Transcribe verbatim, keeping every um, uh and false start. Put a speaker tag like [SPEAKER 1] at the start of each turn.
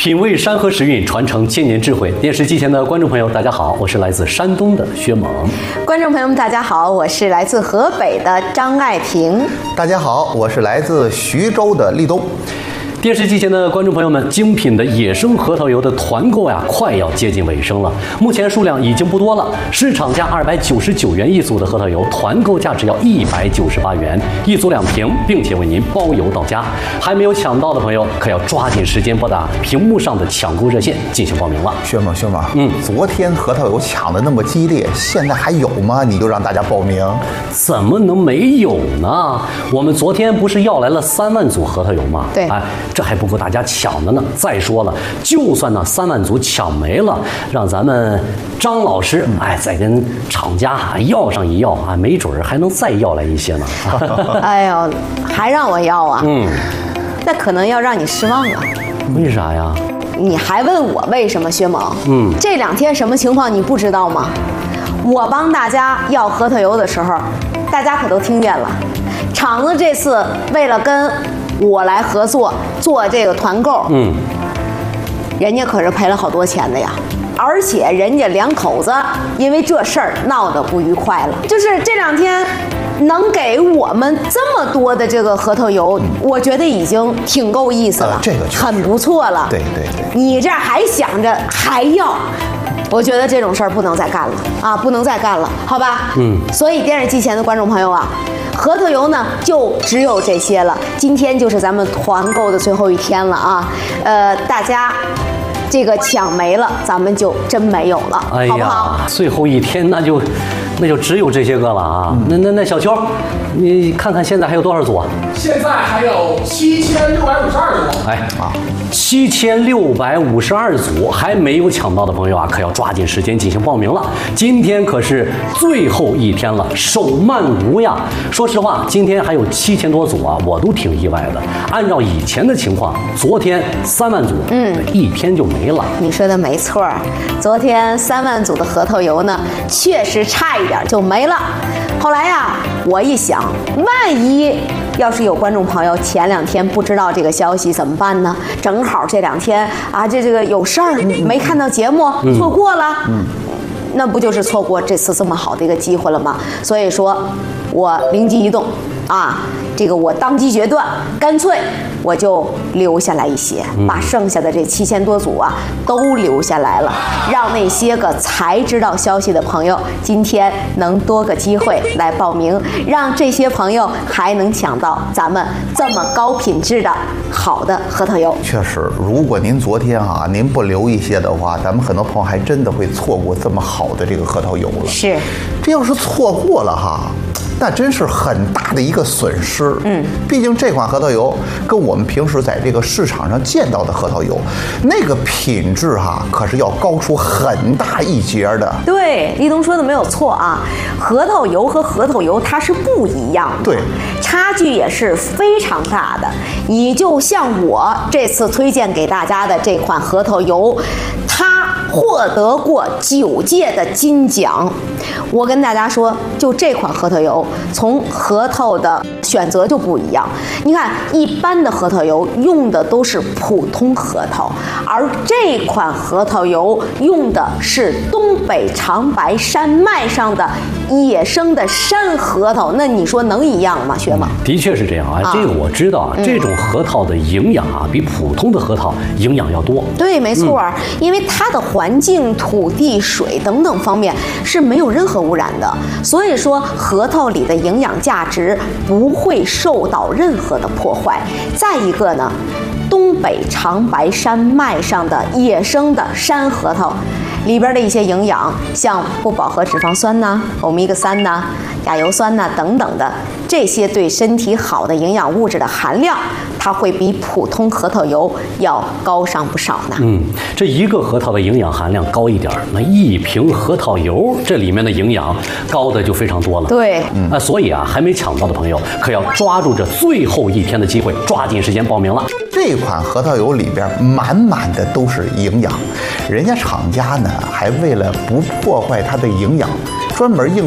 [SPEAKER 1] 品味山河时韵，传承千年智慧。电视机前的观众朋友，大家好，我是来自山东的薛猛。
[SPEAKER 2] 观众朋友们，大家好，我是来自河北的张爱萍。
[SPEAKER 3] 大家好，我是来自徐州的立冬。
[SPEAKER 1] 电视机前的观众朋友们，精品的野生核桃油的团购呀，快要接近尾声了。目前数量已经不多了，市场价二百九十九元一组的核桃油，团购价只要一百九十八元，一组两瓶，并且为您包邮到家。还没有抢到的朋友，可要抓紧时间拨打屏幕上的抢购热线进行报名了。
[SPEAKER 3] 薛猛，薛猛，
[SPEAKER 1] 嗯，
[SPEAKER 3] 昨天核桃油抢的那么激烈，现在还有吗？你就让大家报名，
[SPEAKER 1] 怎么能没有呢？我们昨天不是要来了三万组核桃油吗？
[SPEAKER 2] 对，
[SPEAKER 1] 哎。这还不够大家抢的呢！再说了，就算那三万组抢没了，让咱们张老师哎再跟厂家要上一要啊，没准儿还能再要来一些呢。
[SPEAKER 2] 哎呦，还让我要啊？
[SPEAKER 1] 嗯，
[SPEAKER 2] 那可能要让你失望了。
[SPEAKER 1] 为啥呀？
[SPEAKER 2] 你还问我为什么，薛猛？
[SPEAKER 1] 嗯，
[SPEAKER 2] 这两天什么情况你不知道吗？我帮大家要核桃油的时候，大家可都听见了。厂子这次为了跟我来合作做这个团购，
[SPEAKER 1] 嗯，
[SPEAKER 2] 人家可是赔了好多钱的呀，而且人家两口子因为这事儿闹得不愉快了。就是这两天能给我们这么多的这个核桃油，我觉得已经挺够意思了，
[SPEAKER 3] 呃、这个
[SPEAKER 2] 很不错了。
[SPEAKER 3] 对对对，
[SPEAKER 2] 你这还想着还要？我觉得这种事儿不能再干了啊，不能再干了，好吧？
[SPEAKER 1] 嗯。所
[SPEAKER 2] 以电视机前的观众朋友啊，核桃油呢就只有这些了。今天就是咱们团购的最后一天了啊，呃，大家这个抢没了，咱们就真没有了，
[SPEAKER 1] 哎呀，
[SPEAKER 2] 好不好？
[SPEAKER 1] 最后一天那就那就只有这些个了啊。嗯、那那那小邱，你看看现在还有多少组啊？
[SPEAKER 4] 现在还有七千六百五十二组。
[SPEAKER 1] 哎啊，七千六百五十二组，还没有抢到的朋友啊，可要抓紧时间进行报名了。今天可是最后一天了，手慢无呀。说实话，今天还有七千多组啊，我都挺意外的。按照以前的情况，昨天三万组，嗯，一天就没了。
[SPEAKER 2] 你说的没错，昨天三万组的核桃油呢，确实差一点就没了。后来呀，我一想，万一要是有观众朋友前两天不知道这个消息怎么办呢？正好这两天啊，这这个有事儿没看到节目，嗯、错过了，嗯，那不就是错过这次这么好的一个机会了吗？所以说，我灵机一动啊，这个我当机决断，干脆我就留下来一些，嗯、把剩下的这七千多组啊都留下来了，让那些个才知道消息的朋友今天能多个机会来报名，让这些朋友还能抢到咱们这么高品质的好的核桃油。
[SPEAKER 3] 确实，如果您昨天啊您不留一些的话，咱们很多朋友还真的会错过这么好的这个核桃油了。
[SPEAKER 2] 是，
[SPEAKER 3] 这要是错过了哈，那真是很大的一个损失。
[SPEAKER 2] 嗯，
[SPEAKER 3] 毕竟这款核桃油跟我们平时在这个市场上见到的核桃油，那个品质哈，可是要高出很大一截的。
[SPEAKER 2] 对，立冬说的没有错啊，核桃油和核桃油它是不一样的，
[SPEAKER 3] 对，
[SPEAKER 2] 差距也是非常大的。你就像我这次推荐给大家的这款核桃油，它获得过九届的金奖。我跟大家说，就这款核桃油，从核桃的选择就不一样。你看，一般的核桃油用的都是普通核桃，而这款核桃油用的是东北长白山脉上的野生的山核桃。那你说能一样吗，薛猛？
[SPEAKER 1] 的确是这样啊，啊这个我知道啊，嗯、这种核桃的营养啊，比普通的核桃营养要多。
[SPEAKER 2] 对，没错，嗯、因为它的环境、土地、水等等方面是没有任何污染的，所以说核桃里的营养价值不会受到任何的破坏。再一个呢，东北长白山脉上的野生的山核桃里边的一些营养，像不饱和脂肪酸呐、欧米伽三呐、亚油酸呐等等的这些对身体好的营养物质的含量，它会比普通核桃油要高上不少呢。
[SPEAKER 1] 嗯，这一个核桃的营养含量高一点，那一瓶核桃油这里面的营养高的就非常多了。
[SPEAKER 2] 对，
[SPEAKER 1] 嗯，那所以啊，还没抢到的朋友可要抓住这最后一天的机会，抓紧时间报名了。
[SPEAKER 3] 这款核桃油里边满满的都是营养，人家厂家呢还为了不破坏它的营养，专门硬